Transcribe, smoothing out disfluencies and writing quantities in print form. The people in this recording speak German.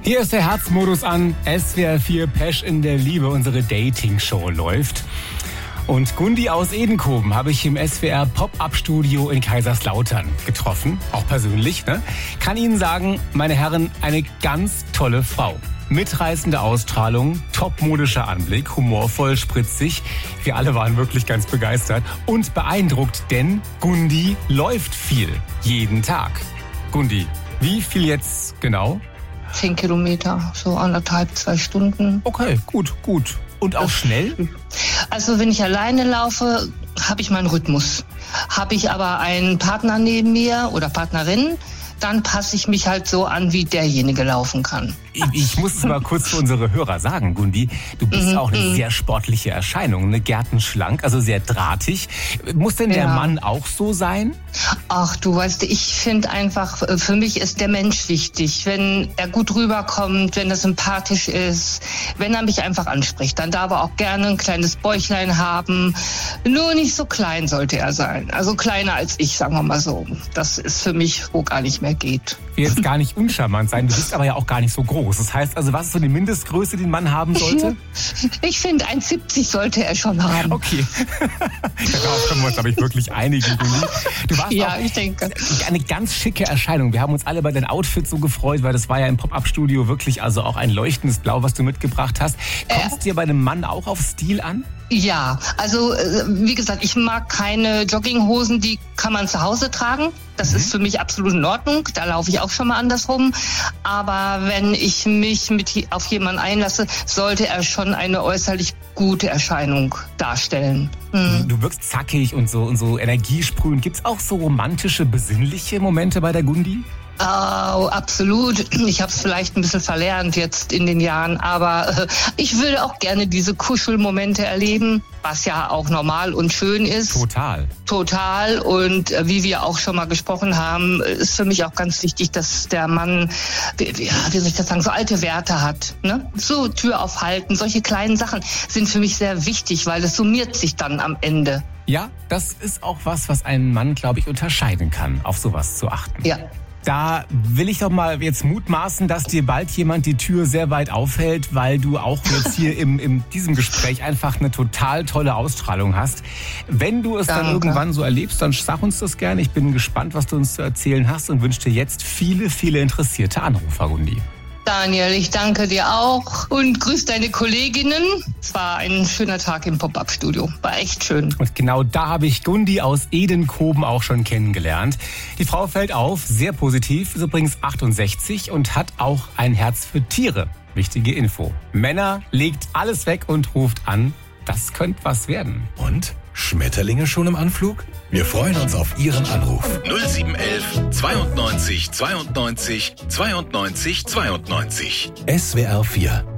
Hier ist der Herzmodus an. SWR 4 Pesch in der Liebe, unsere Dating-Show läuft. Und Gundi aus Edenkoben habe ich im SWR Pop-Up-Studio in Kaiserslautern getroffen, auch persönlich. Ne? Kann Ihnen sagen, meine Herren, eine ganz tolle Frau. Mitreißende Ausstrahlung, topmodischer Anblick, humorvoll, spritzig. Wir alle waren wirklich ganz begeistert und beeindruckt, denn Gundi läuft viel, jeden Tag. Gundi, wie viel jetzt genau? 10 Kilometer, so 1,5, 2 Stunden. Okay, gut. Und auch schnell? Also wenn ich alleine laufe, habe ich meinen Rhythmus. Habe ich aber einen Partner neben mir oder Partnerin, dann passe ich mich halt so an, wie derjenige laufen kann. Ich muss es mal kurz für unsere Hörer sagen, Gundi. Du bist auch eine sehr sportliche Erscheinung, eine gärtenschlank, also sehr drahtig. Muss denn der Mann auch so sein? Ach, du weißt, ich finde einfach, für mich ist der Mensch wichtig. Wenn er gut rüberkommt, wenn er sympathisch ist, wenn er mich einfach anspricht, dann darf er auch gerne ein kleines Bäuchlein haben. Nur nicht so klein sollte er sein. Also kleiner als ich, sagen wir mal so. Das ist für mich, wo gar nicht mehr geht. Ich will jetzt gar nicht uncharmant sein, du bist aber ja auch gar nicht so groß. Das heißt also, was ist so die Mindestgröße, die ein Mann haben sollte? Ich finde, 1,70 sollte er schon haben. Okay. Darauf können wir uns, glaube ich, wirklich einigen, Gundi. Du warst ja, ich denke. Eine ganz schicke Erscheinung. Wir haben uns alle bei deinem Outfit so gefreut, weil das war ja im Pop-Up-Studio wirklich also auch ein leuchtendes Blau, was du mitgebracht hast. Kommt es dir bei einem Mann auch auf Stil an? Ja, also wie gesagt, ich mag keine Jogginghosen, die kann man zu Hause tragen. Das ist für mich absolut in Ordnung. Da laufe ich auch schon mal andersrum. Aber wenn ich mich auf jemanden einlasse, sollte er schon eine äußerlich gute Erscheinung darstellen. Du wirkst zackig und so energiesprühend. Gibt's auch so romantische, besinnliche Momente bei der Gundi? Oh, absolut. Ich habe es vielleicht ein bisschen verlernt jetzt in den Jahren, aber ich würde auch gerne diese Kuschelmomente erleben, was ja auch normal und schön ist. Total. Und wie wir auch schon mal gesprochen haben, ist für mich auch ganz wichtig, dass der Mann, wie soll ich das sagen, so alte Werte hat. Ne? So Tür aufhalten, solche kleinen Sachen sind für mich sehr wichtig, weil es summiert sich dann am Ende. Ja, das ist auch was einen Mann, glaube ich, unterscheiden kann, auf sowas zu achten. Ja. Da will ich doch mal jetzt mutmaßen, dass dir bald jemand die Tür sehr weit aufhält, weil du auch jetzt hier in diesem Gespräch einfach eine total tolle Ausstrahlung hast. Wenn du es dann irgendwann so erlebst, dann sag uns das gerne. Ich bin gespannt, was du uns zu erzählen hast und wünsche dir jetzt viele, viele interessierte Anrufer, Gundi. Daniel, ich danke dir auch und grüß deine Kolleginnen. Es war ein schöner Tag im Pop-Up-Studio. War echt schön. Und genau da habe ich Gundi aus Edenkoben auch schon kennengelernt. Die Frau fällt auf, sehr positiv, ist übrigens 68 und hat auch ein Herz für Tiere. Wichtige Info. Männer, legt alles weg und ruft an. Das könnte was werden. Und? Schmetterlinge schon im Anflug? Wir freuen uns auf Ihren Anruf. 0711 92 92 92 92. SWR 4